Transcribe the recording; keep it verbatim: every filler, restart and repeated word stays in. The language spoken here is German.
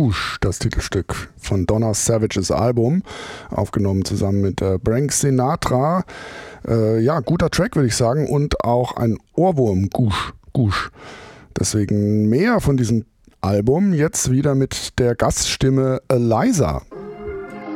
Goosh, das Titelstück von Donna Savages Album, aufgenommen zusammen mit äh, Frank Sinatra. Äh, ja, guter Track, würde ich sagen, und auch ein Ohrwurm, Goosh, Goosh. Deswegen mehr von diesem Album, jetzt wieder mit der Gaststimme Eliza.